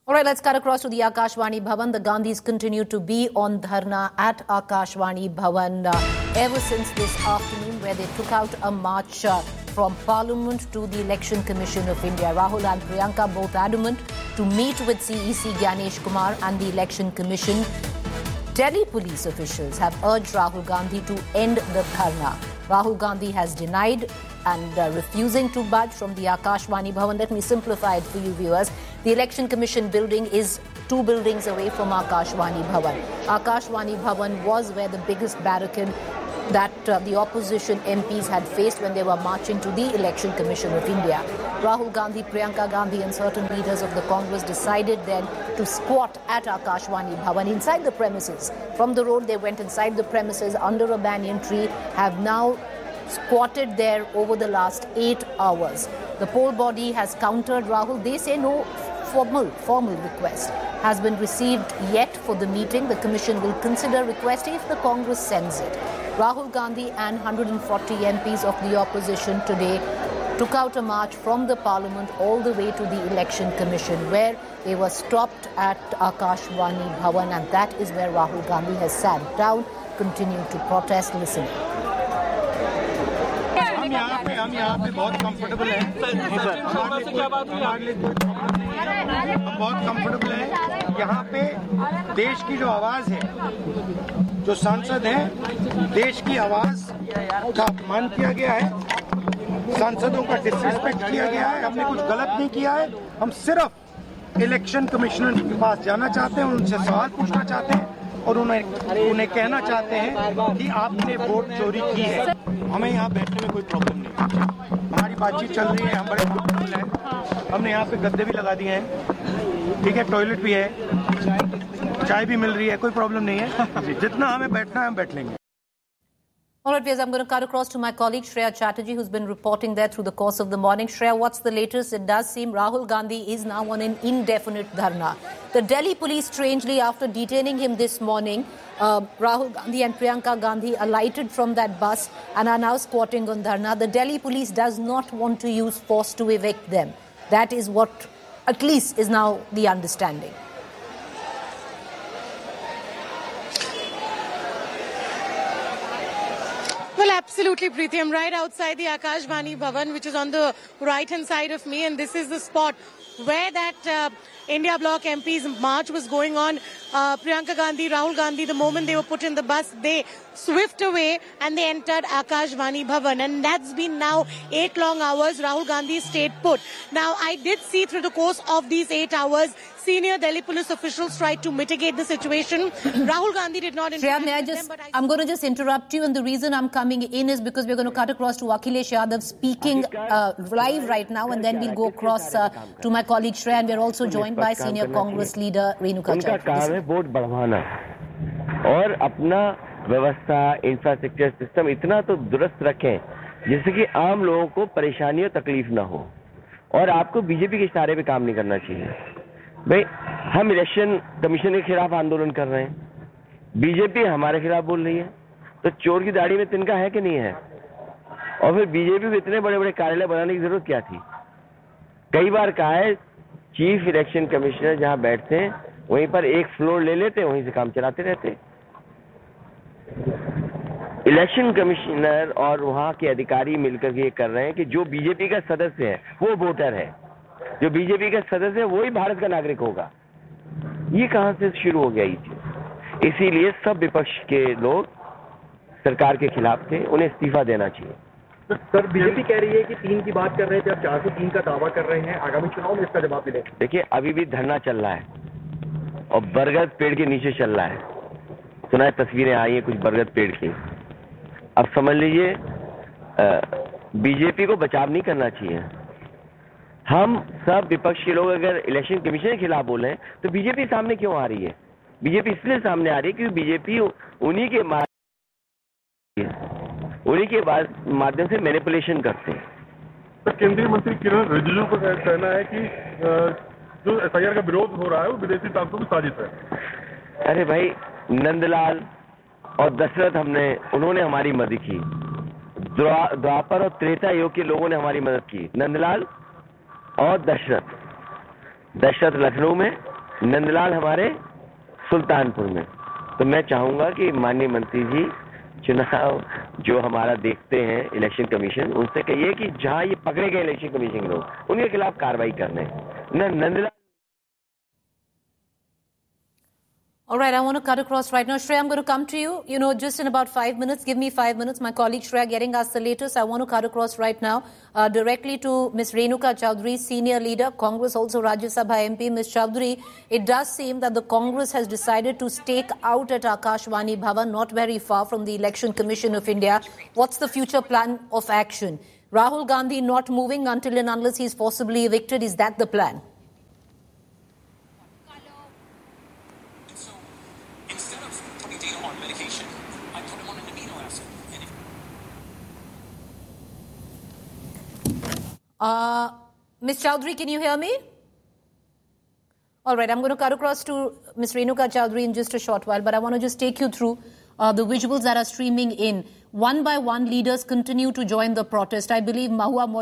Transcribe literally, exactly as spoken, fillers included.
All right, let's cut across to the Akashvani Bhavan. The Gandhis continue to be on dharna at Akashvani Bhavan uh, ever since this afternoon, where they took out a march uh, from Parliament to the Election Commission of India. Rahul and Priyanka both adamant to meet with C E C Gyanesh Kumar and the Election Commission. Delhi police officials have urged Rahul Gandhi to end the dharna. Rahul Gandhi has denied and uh, refusing to budge from the Akashvani Bhavan. Let me simplify it for you viewers. The Election Commission building is two buildings away from Akashvani Bhavan. Akashvani Bhavan was where the biggest barricade that uh, the opposition M Ps had faced when they were marching to the Election Commission of India. Rahul Gandhi, Priyanka Gandhi and certain leaders of the Congress decided then to squat at Akashvani Bhavan inside the premises. From the road they went inside the premises under a banyan tree, have now squatted there over the last eight hours. The poll body has countered Rahul. They say no formal, formal request has been received yet for the meeting. The commission will consider request if the Congress sends it. Rahul Gandhi and one hundred forty M Ps of the opposition today took out a march from the parliament all the way to the Election Commission, where they were stopped at Akashvani Bhavan, and that is where Rahul Gandhi has sat down, continuing to protest, listening. हम यहाँ पे हम यहाँ पे बहुत comfortable हैं, हम बहुत कंफर्टेबल हैं। यहाँ पे देश की जो आवाज है, जो सांसद हैं, देश की आवाज का अपमान किया गया है, सांसदों का डिसरिस्पेक्ट किया गया है। हमने कुछ गलत नहीं किया है, हम सिर्फ इलेक्शन कमिश्नर के पास जाना चाहते हैं, उनसे सवाल पूछना चाहते हैं और उन्हें उन्हें कहना चाहते हैं कि आपने वोट चोरी की है। हमें यहाँ बैठने में कोई प्रॉब्लम नहीं, हमारी बातचीत चल रही है, हम बड़े कंफर्टेबल हैं। हमने यहाँ पे गद्दे भी लगा दिए हैं, ठीक है, टॉयलेट भी है, चाय भी मिल रही है, कोई प्रॉब्लम नहीं है। जितना हमें बैठना है हम बैठ लेंगे। All right, viewers, I'm going to cut across to my colleague Shreya Chatterjee, who's been reporting there through the course of the morning. Shreya, what's the latest? It does seem Rahul Gandhi is now on an indefinite dharna. The Delhi police, strangely, after detaining him this morning, uh, Rahul Gandhi and Priyanka Gandhi alighted from that bus and are now squatting on dharna. The Delhi police does not want to use force to evict them. That is what, at least, is now the understanding. Well, absolutely, Preeti. I'm right outside the Akashvani Bhavan, which is on the right-hand side of me, and this is the spot where that uh, India Bloc M P's march was going on. Uh, Priyanka Gandhi, Rahul Gandhi, the moment they were put in the bus, they swift away and they entered Akashvani Bhavan. And that's been now eight long hours. Rahul Gandhi stayed put. Now, I did see through the course of these eight hours, senior Delhi police officials tried to mitigate the situation. Rahul Gandhi did not interact with them, but I... I'm going to just interrupt you, and the reason I'm coming in is because we're going to cut across to Akhilesh Yadav speaking uh, live right now, and then we'll go across uh, to my colleague Shreya, and we're also joined by senior Congress leader Renuka Chaudhary. Vote बढ़वाना और अपना व्यवस्था infrastructure system इतना तो दुरुस्त रखें जिससे कि आम लोगों को परेशानी और तकलीफ ना हो, और आपको बीजेपी के इशारे पे काम नहीं करना चाहिए। भाई, हम इलेक्शन कमीशन के खिलाफ आंदोलन कर रहे हैं, बीजेपी हमारे खिलाफ बोल रही है, तो चोर की दाढ़ी में तिनका है कि नहीं है? और फिर बीजेपी को इतने बड़े बड़े कार्यालय बनाने की जरूरत क्या थी? कई बार कहा है, चीफ इलेक्शन कमिश्नर जहां बैठते हैं वहीं पर एक फ्लोर ले लेते, वहीं से काम चलाते रहते। इलेक्शन कमिश्नर और वहां के अधिकारी मिलकर ये कर रहे हैं कि जो बीजेपी का सदस्य है वो वोटर है, जो बीजेपी का सदस्य है वही भारत का नागरिक होगा। ये कहां से शुरू हो गया ये चीज? इसीलिए सब विपक्ष के लोग सरकार के खिलाफ थे, उन्हें इस्तीफा देना चाहिए। सर, बीजेपी कह रही है कि तीन की बात कर रहे थे, अब चार सौ तीन का दावा कर रहे हैं, आगामी चुनाव में इसका जवाब मिले। देखिए, अभी भी धरना चल रहा है और बरगद पेड़ के नीचे चल रहा है। सुना है, तस्वीरें आई हैं कुछ बरगद पेड़ की। अब समझ लीजिए, बीजेपी को बचाव नहीं करना चाहिए। हम सब विपक्ष के लोग अगर इलेक्शन कमीशन के खिलाफ बोले तो बीजेपी सामने क्यों आ रही है? बीजेपी इसलिए सामने आ रही है क्योंकि बीजेपी उन्हीं के उन्हीं के माध्यम से मैनिपुलेशन करते हैं। तो केंद्रीय मंत्री किरण रिजिजू का कहना है कि जो एफ आई आर का विरोध हो रहा है वो विदेशी ताकतों की साजिश है। अरे भाई, नंदलाल और दशरथ हमने उन्होंने हमारी मदद की, द्वापर और त्रेता युग के लोगों ने हमारी मदद की। नंदलाल और दशरथ, दशरथ लखनऊ में नंदलाल हमारे सुल्तानपुर में। तो मैं चाहूंगा कि माननीय मंत्री जी चुनाव जो हमारा देखते हैं इलेक्शन कमीशन, उनसे कहिए कि जहां ये पकड़े गए इलेक्शन कमीशन के लोग, उनके खिलाफ कार्रवाई करने न Nandlal. All right, I want to cut across right now. Shreya, I'm going to come to you. You know, just in about five minutes, give me five minutes. My colleague Shreya getting us the latest. I want to cut across right now uh, directly to Miss Renuka Chaudhary, senior leader, Congress, also Rajya Sabha M P. Miss Chaudhary, it does seem that the Congress has decided to stake out at Akashvani Bhavan, not very far from the Election Commission of India. What's the future plan of action? Rahul Gandhi not moving until and unless he is forcibly evicted. Is that the plan? Uh, Miss Chaudhary, can you hear me? All right, I'm going to cut across to Miss Renuka Chaudhary in just a short while, but I want to just take you through uh, the visuals that are streaming in. One by one, leaders continue to join the protest. I believe Mahua